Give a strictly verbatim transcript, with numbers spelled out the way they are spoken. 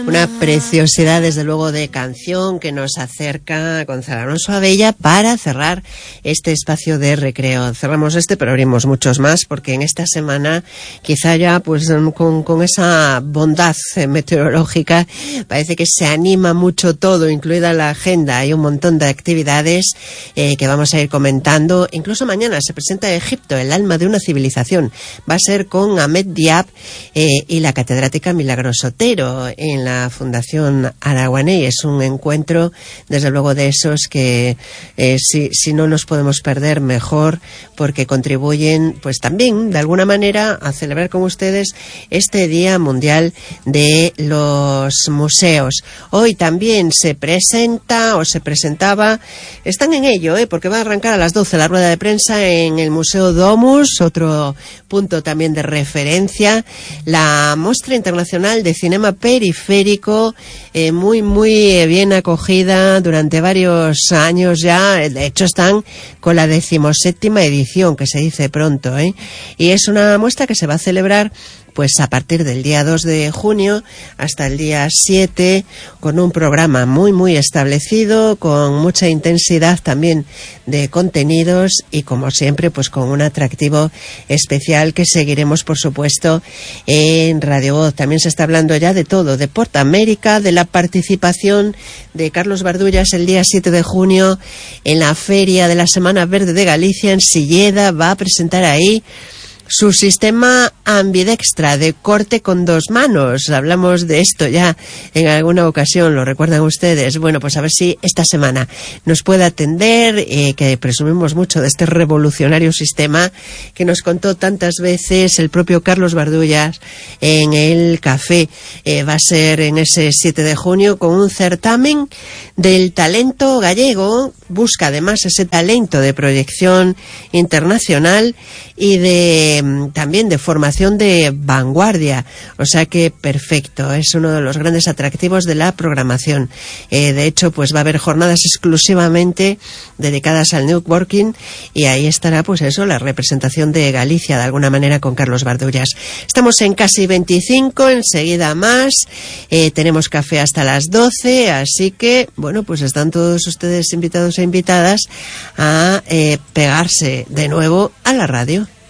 Una preciosidad, desde luego, de canción que nos acerca a Gonzalo Alonso Abella para cerrar este espacio de recreo. Cerramos este, pero abrimos muchos más, porque en esta semana, quizá ya pues con, con esa bondad meteorológica, parece que se anima mucho todo, incluida la agenda. Hay un montón de actividades eh, que vamos a ir comentando. Incluso mañana se presenta Egipto, el alma de una civilización. Va a ser con Ahmed Diab eh, y la catedrática Milagros Otero en la Fundación Araguaney. Es un encuentro, desde luego, de esos que eh, si, si no nos podemos perder, mejor, porque contribuyen pues también de alguna manera a celebrar con ustedes este Día Mundial de los Museos. Hoy también se presenta o se presentaba, están en ello, ¿eh? porque va a arrancar a las doce la rueda de prensa en el Museo Domus, otro punto también de referencia, la Mostra Internacional de Cinema Periférico, eh, muy muy bien acogida durante varios años ya. De hecho están con la decimoséptima edición, que se dice pronto, ¿eh? y es una muestra que se va a celebrar pues a partir del día dos de junio hasta el día siete, con un programa muy muy establecido, con mucha intensidad también de contenidos y, como siempre, pues con un atractivo especial que seguiremos, por supuesto, en Radio Voz. También se está hablando ya de todo, de Porta América, de la participación de Carlos Bardullas el día siete de junio en la Feria de la Semana Verde de Galicia en Silleda. Va a presentar ahí su sistema ambidextra de corte con dos manos. Hablamos de esto ya en alguna ocasión, lo recuerdan ustedes. Bueno, pues a ver si esta semana nos puede atender, eh, que presumimos mucho de este revolucionario sistema que nos contó tantas veces el propio Carlos Bardullas en el café. Eh, va a ser en ese siete de junio con un certamen del talento gallego. Busca además ese talento de proyección internacional y de también de formación de vanguardia, o sea que perfecto, es uno de los grandes atractivos de la programación. Eh, de hecho, pues va a haber jornadas exclusivamente dedicadas al networking y ahí estará pues eso, la representación de Galicia de alguna manera con Carlos Bardullas. Estamos en casi veinticinco, enseguida más, eh, tenemos café hasta las doce, así que bueno, pues están todos ustedes invitados e invitadas a eh, pegarse de nuevo a la radio.